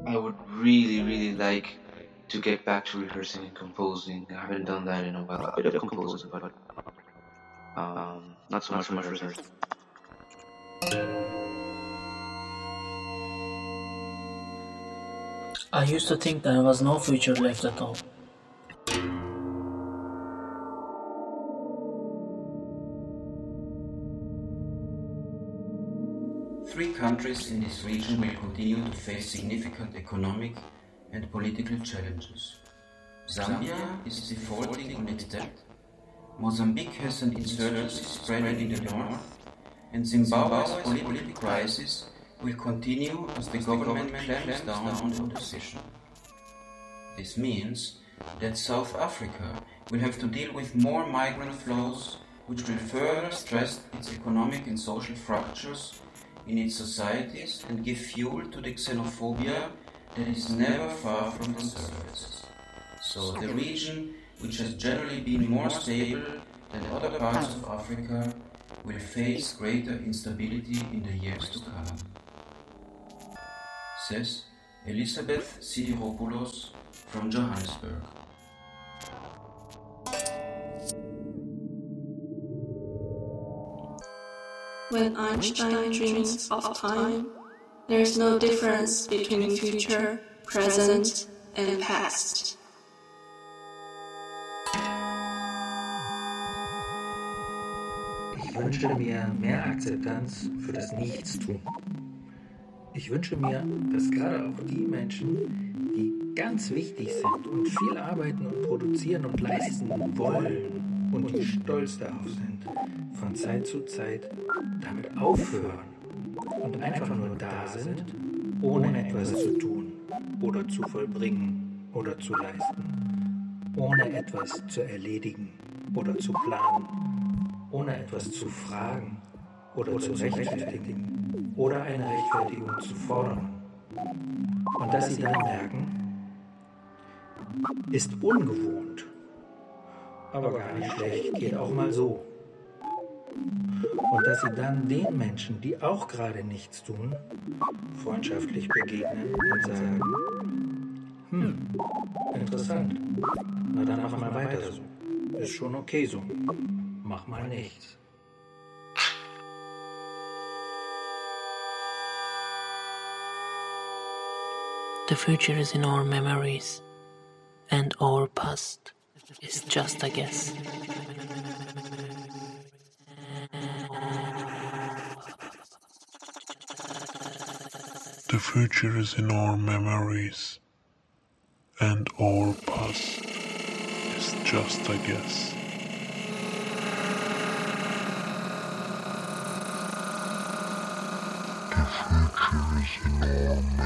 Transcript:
I would really, really like to get back to rehearsing and composing. I haven't done that in a while. A bit of composing, but not so much rehearsing. I used to think there was no future left at all. Three countries in this region will continue to face significant economic and political challenges. Zambia is defaulting on its debt, Mozambique has an insurgency spreading in the north, and Zimbabwe's political crisis will continue as the government clamps down on the opposition. This means that South Africa will have to deal with more migrant flows, which will further stress its economic and social fractures in its societies and give fuel to the xenophobia that is never far from the surface. So the region, which has generally been more stable than other parts of Africa, will face greater instability in the years to come. Says Elisabeth Sidiropoulos from Johannesburg. When Einstein dreams of time, there is no difference between future, present, and past. Ich wünsche mir mehr Akzeptanz für das Nichtstun. Ich wünsche mir, dass gerade auch die Menschen, die ganz wichtig sind und viel arbeiten und produzieren und leisten wollen und die stolz darauf sind, von Zeit zu Zeit damit aufhören und einfach nur da sind, ohne etwas zu tun oder zu vollbringen oder zu leisten, ohne etwas zu erledigen oder zu planen, ohne etwas zu fragen oder zu rechtfertigen oder eine Rechtfertigung zu fordern. Und dass sie dann merken, ist ungewohnt, aber gar nicht schlecht, geht auch mal so. Und dass sie dann den Menschen, die auch gerade nichts tun, freundschaftlich begegnen und sagen, interessant, na dann mach mal weiter so, ist schon okay so, mach mal nichts. The future is in our memories, and our past is just a guess. The future is in our memories, and our past is just a guess. The future is in our memories.